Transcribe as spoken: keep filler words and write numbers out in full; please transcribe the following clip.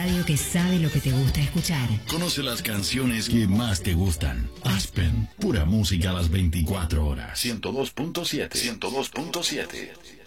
radio que sabe lo que te gusta escuchar. Conoce las canciones que más te gustan. Aspen, pura música a las veinticuatro horas. ciento dos punto siete. ciento dos punto siete.